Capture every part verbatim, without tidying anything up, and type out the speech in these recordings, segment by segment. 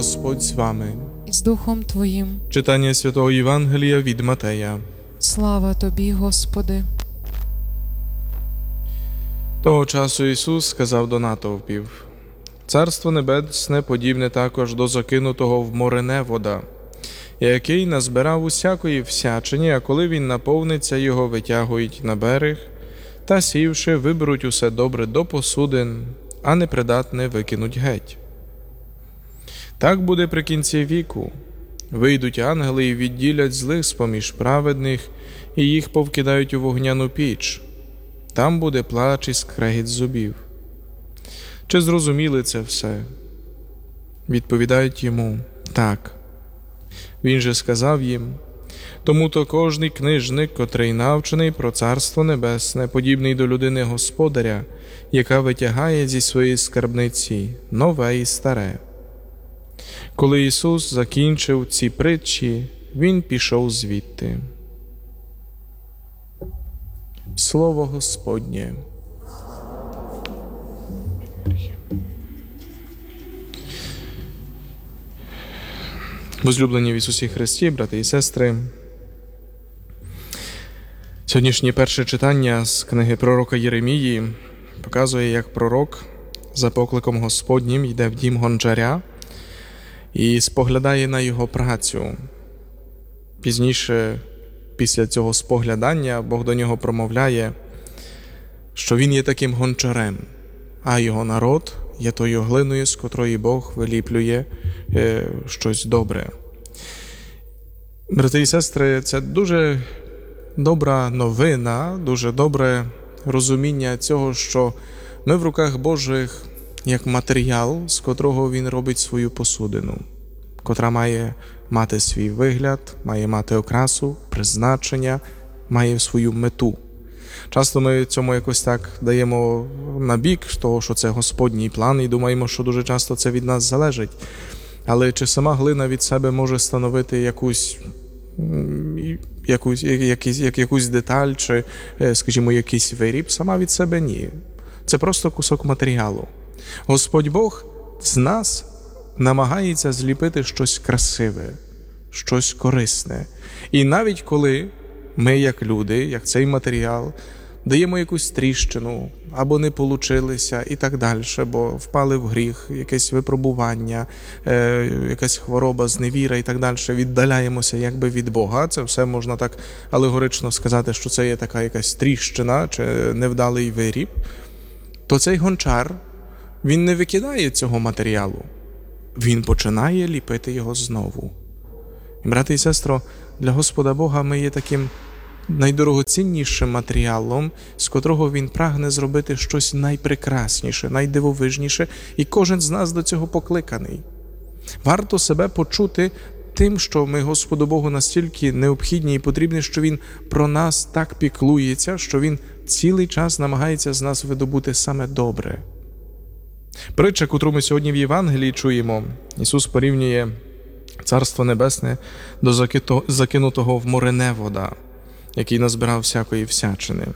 Господь з вами. І з Духом Твоїм. Читання Святого Євангелія від Матея. Слава Тобі, Господи. Того часу Ісус сказав до натовпів: «Царство небесне подібне також до закинутого в море вода, який назбирав усякої всячині, а коли він наповниться, його витягують на берег, та сівши, виберуть усе добре до посудин, а непридатне викинуть геть. Так буде при кінці віку. Вийдуть ангели і відділять злих з-поміж праведних, і їх повкидають у вогняну піч. Там буде плач і скрегіт зубів». Чи зрозуміли це все? Відповідають йому: «Так». Він же сказав їм: «Тому-то кожний книжник, котрий навчений про Царство Небесне, подібний до людини господаря, яка витягає зі своєї скарбниці нове і старе». Коли Ісус закінчив ці притчі, Він пішов звідти. Слово Господнє. Возлюблені в Ісусі Христі, брати і сестри, сьогоднішнє перше читання з книги пророка Єремії показує, як пророк за покликом Господнім йде в дім гончаря і споглядає на його працю. Пізніше, після цього споглядання, Бог до нього промовляє, що він є таким гончарем, а його народ є тою глиною, з котрої Бог виліплює е, щось добре. Брати і сестри, це дуже добра новина, дуже добре розуміння цього, що ми в руках Божих як матеріал, з котрого Він робить свою посудину, котра має мати свій вигляд, має мати окрасу, призначення, має свою мету. Часто ми цьому якось так даємо набік того, що це Господній план, і думаємо, що дуже часто це від нас залежить. Але чи сама глина від себе може становити якусь, якусь, якусь, якусь деталь, чи, скажімо, якийсь виріб? Сама від себе ні. Це просто кусок матеріалу. Господь Бог з нас намагається зліпити щось красиве, щось корисне. І навіть коли ми, як люди, як цей матеріал, даємо якусь тріщину, або не получилися і так далі, бо впали в гріх, якесь випробування, е, якась хвороба, зневіра і так далі, віддаляємося якби від Бога. Це все можна так алегорично сказати, що це є така якась тріщина чи невдалий виріб. То цей гончар, він не викидає цього матеріалу, він починає ліпити його знову. І, брати і сестро, для Господа Бога ми є таким найдорогоціннішим матеріалом, з котрого Він прагне зробити щось найпрекрасніше, найдивовижніше, і кожен з нас до цього покликаний. Варто себе почути тим, що ми Господу Богу настільки необхідні і потрібні, що Він про нас так піклується, що Він цілий час намагається з нас видобути саме добре. Притча, котру ми сьогодні в Євангелії чуємо, Ісус порівнює Царство Небесне до закинутого в море невода, який назбирав всякої всячини.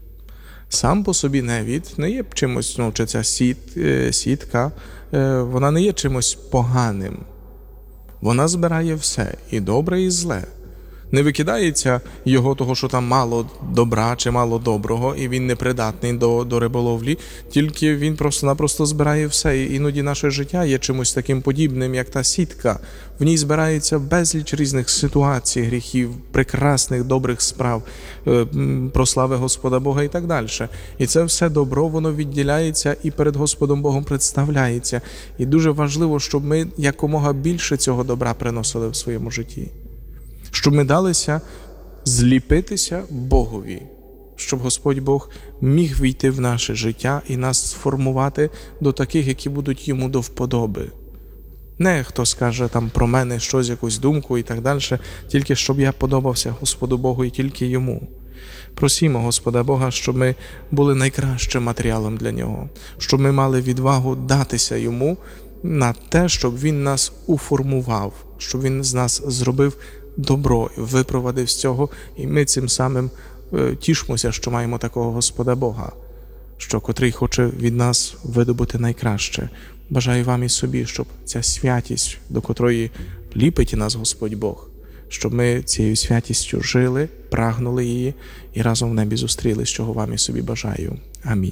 Сам по собі невід не є чимось, ну, чи ця сіт, сітка, вона не є чимось поганим. Вона збирає все, і добре, і зле. Не викидається його того, що там мало добра чи мало доброго, і він непридатний до, до риболовлі, тільки він просто-напросто збирає все. І іноді наше життя є чимось таким подібним, як та сітка. В ній збирається безліч різних ситуацій, гріхів, прекрасних, добрих справ, про слави Господа Бога і так далі. І це все добро, воно відділяється і перед Господом Богом представляється. І дуже важливо, щоб ми якомога більше цього добра приносили в своєму житті. Щоб ми далися зліпитися Богові, щоб Господь Бог міг війти в наше життя і нас сформувати до таких, які будуть Йому до вподоби. Не хто скаже там про мене щось, якусь думку і так далі, тільки щоб я подобався Господу Богу і тільки Йому. Просімо Господа Бога, щоб ми були найкращим матеріалом для Нього, щоб ми мали відвагу датися Йому на те, щоб Він нас уформував, щоб Він з нас зробив добро, випровадив з цього, і ми цим самим тішимося, що маємо такого Господа Бога. що котрий хоче від нас видобути найкраще. Бажаю вам і собі, щоб ця святість, до котрої ліпить нас Господь Бог, щоб ми цією святістю жили, прагнули її і разом в небі зустрілись, чого вам і собі бажаю. Амінь.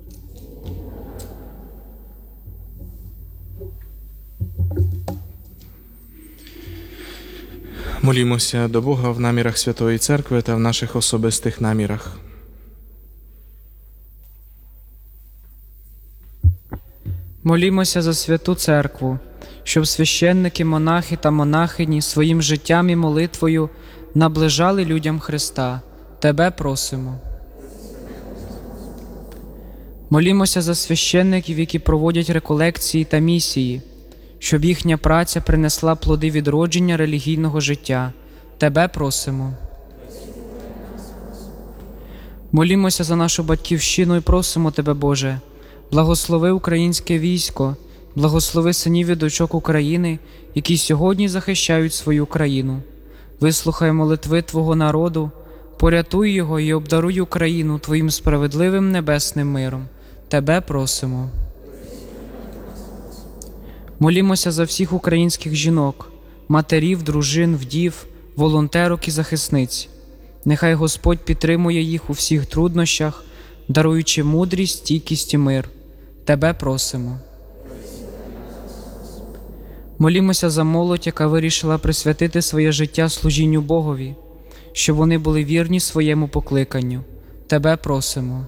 Молімося до Бога в намірах Святої Церкви та в наших особистих намірах. Молімося за Святу Церкву, щоб священники, монахи та монахині своїм життям і молитвою наближали людям Христа. Тебе просимо. Молімося за священників, які проводять реколекції та місії, щоб їхня праця принесла плоди відродження релігійного життя. Тебе просимо. Молімося за нашу Батьківщину і просимо Тебе, Боже, благослови українське військо, благослови синів і дочок України, які сьогодні захищають свою країну. Вислухай молитви Твого народу, порятуй його і обдаруй Україну Твоїм справедливим небесним миром. Тебе просимо. Молімося за всіх українських жінок, матерів, дружин, вдів, волонтерок і захисниць. Нехай Господь підтримує їх у всіх труднощах, даруючи мудрість, стійкість і мир. Тебе просимо. Молімося за молодь, яка вирішила присвятити своє життя служінню Богові, щоб вони були вірні своєму покликанню. Тебе просимо.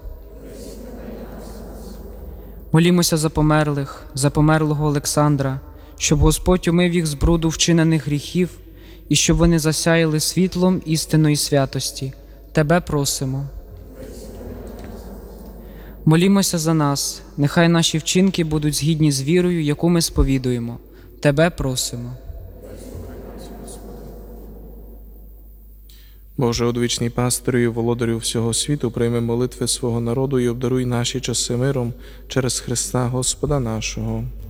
Молімося за померлих, за померлого Олександра, щоб Господь умив їх з бруду вчинених гріхів і щоб вони засяяли світлом істинної святості. Тебе просимо. Молімося за нас, нехай наші вчинки будуть згідні з вірою, яку ми сповідуємо. Тебе просимо. Боже, одвічний пастирю і володарю всього світу, прийми молитви свого народу і обдаруй наші часи миром через Христа Господа нашого.